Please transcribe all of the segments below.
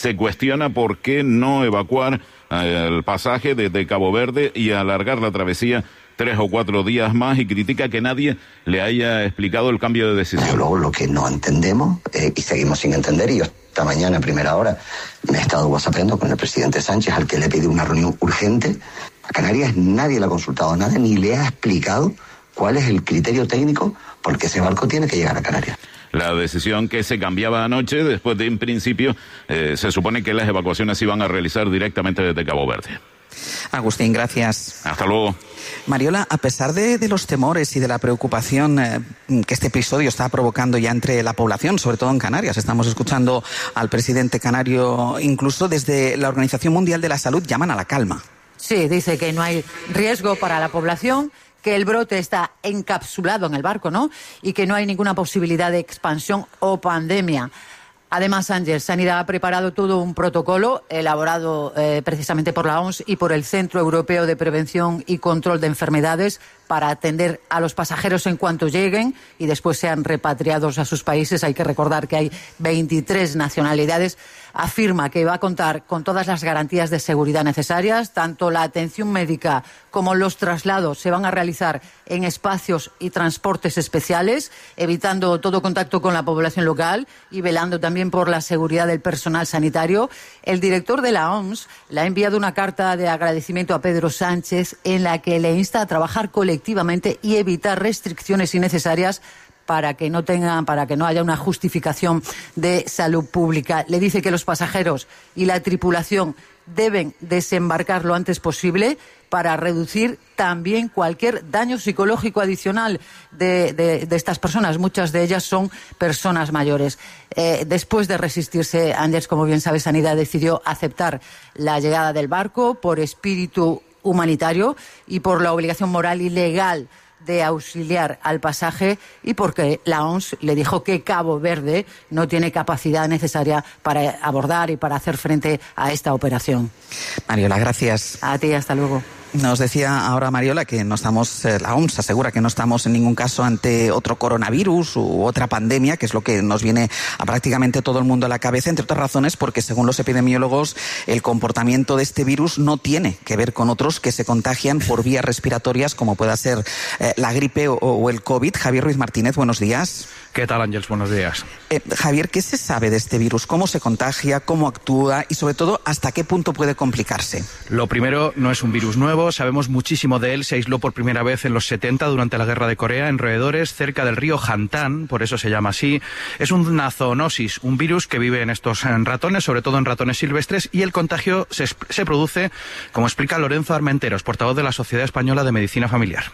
se cuestiona por qué no evacuar el pasaje desde Cabo Verde y alargar la travesía 3 o 4 días más, y critica que nadie le haya explicado el cambio de decisión. Luego lo que no entendemos, y seguimos sin entender, y yo esta mañana a primera hora me he estado whatsappeando con el presidente Sánchez, al que le pedí una reunión urgente. A Canarias nadie le ha consultado nada, ni le ha explicado cuál es el criterio técnico porque ese barco tiene que llegar a Canarias. La decisión que se cambiaba anoche, después de en principio se supone que las evacuaciones se iban a realizar directamente desde Cabo Verde. Agustín, gracias. Hasta luego. Mariola, a pesar de los temores y de la preocupación que este episodio está provocando ya entre la población, sobre todo en Canarias, estamos escuchando al presidente canario, incluso desde la Organización Mundial de la Salud llaman a la calma. Sí, dice que no hay riesgo para la población, que el brote está encapsulado en el barco, ¿no? Y que no hay ninguna posibilidad de expansión o pandemia. Además, Ángel, Sanidad ha preparado todo un protocolo elaborado precisamente por la OMS y por el Centro Europeo de Prevención y Control de Enfermedades para atender a los pasajeros en cuanto lleguen y después sean repatriados a sus países. Hay que recordar que hay 23 nacionalidades. Afirma que va a contar con todas las garantías de seguridad necesarias. Tanto la atención médica como los traslados se van a realizar en espacios y transportes especiales, evitando todo contacto con la población local y velando también por la seguridad del personal sanitario. El director de la OMS le ha enviado una carta de agradecimiento a Pedro Sánchez en la que le insta a trabajar colectivamente y evitar restricciones innecesarias para que no haya una justificación de salud pública. Le dice que los pasajeros y la tripulación deben desembarcar lo antes posible para reducir también cualquier daño psicológico adicional de estas personas. Muchas de ellas son personas mayores. Después de resistirse, Ángels, como bien sabe, Sanidad decidió aceptar la llegada del barco por espíritu humanitario y por la obligación moral y legal de auxiliar al pasaje, y porque la OMS le dijo que Cabo Verde no tiene capacidad necesaria para abordar y para hacer frente a esta operación. Mariola, gracias. A ti, hasta luego. Nos decía ahora Mariola que no estamos, la OMS asegura que no estamos en ningún caso ante otro coronavirus u otra pandemia, que es lo que nos viene a prácticamente todo el mundo a la cabeza, entre otras razones porque según los epidemiólogos el comportamiento de este virus no tiene que ver con otros que se contagian por vías respiratorias como pueda ser la gripe o el COVID. Javier Ruiz Martínez, buenos días. ¿Qué tal, Ángels? Buenos días. Javier, ¿qué se sabe de este virus? ¿Cómo se contagia? ¿Cómo actúa? Y sobre todo, ¿hasta qué punto puede complicarse? Lo primero, no es un virus nuevo, sabemos muchísimo de él. Se aisló por primera vez en los 70 durante la Guerra de Corea en roedores cerca del río Hantan, por eso se llama así. Es una zoonosis, un virus que vive en estos ratones, sobre todo en ratones silvestres, y el contagio se produce, como explica Lorenzo Armenteros, portavoz de la Sociedad Española de Medicina Familiar.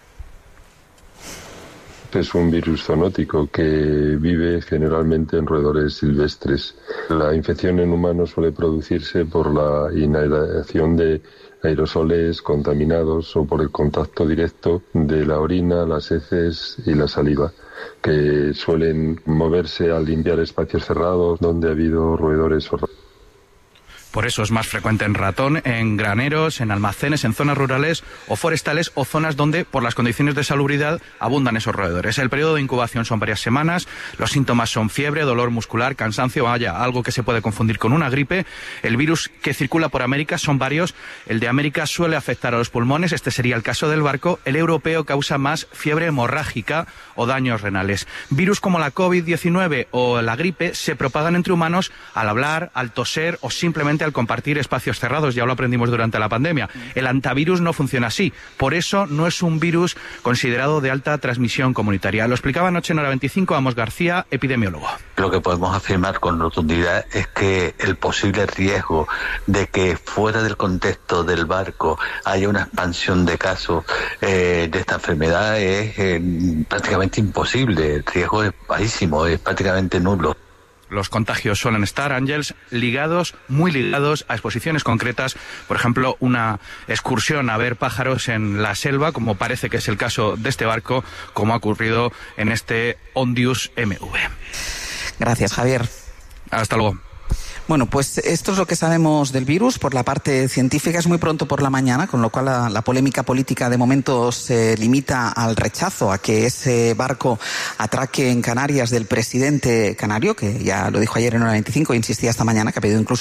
Es un virus zoonótico que vive generalmente en roedores silvestres. La infección en humanos suele producirse por la inhalación de aerosoles contaminados o por el contacto directo de la orina, las heces y la saliva, que suelen moverse al limpiar espacios cerrados donde ha habido roedores o ratones. Por eso es más frecuente en ratón, en graneros, en almacenes, en zonas rurales o forestales o zonas donde, por las condiciones de salubridad, abundan esos roedores. El periodo de incubación son varias semanas, los síntomas son fiebre, dolor muscular, cansancio, algo que se puede confundir con una gripe. El virus que circula por América son varios. El de América suele afectar a los pulmones, este sería el caso del barco. El europeo causa más fiebre hemorrágica o daños renales. Virus como la COVID-19 o la gripe se propagan entre humanos al hablar, al toser o simplemente al compartir espacios cerrados, ya lo aprendimos durante la pandemia. El antivirus no funciona así, por eso no es un virus considerado de alta transmisión comunitaria. Lo explicaba anoche en Hora 25 Amos García, epidemiólogo. Lo que podemos afirmar con rotundidad es que el posible riesgo de que fuera del contexto del barco haya una expansión de casos de esta enfermedad es prácticamente imposible. El riesgo es bajísimo, es prácticamente nulo. Los contagios suelen estar, Ángels, muy ligados a exposiciones concretas. Por ejemplo, una excursión a ver pájaros en la selva, como parece que es el caso de este barco, como ha ocurrido en este Ondius MV. Gracias, Javier. Hasta luego. Bueno, pues esto es lo que sabemos del virus. Por la parte científica es muy pronto por la mañana, con lo cual la polémica política de momento se limita al rechazo a que ese barco atraque en Canarias del presidente canario, que ya lo dijo ayer en Hora 25 e insistía esta mañana, que ha pedido incluso